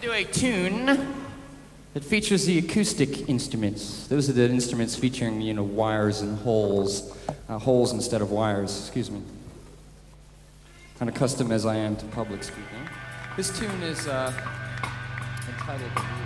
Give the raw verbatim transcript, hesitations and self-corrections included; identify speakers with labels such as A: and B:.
A: do a tune that features the acoustic instruments. Those are the instruments featuring, you know, wires and holes. Uh, holes instead of wires, excuse me. Kind of custom as I am to public speaking. This tune is uh, entitled...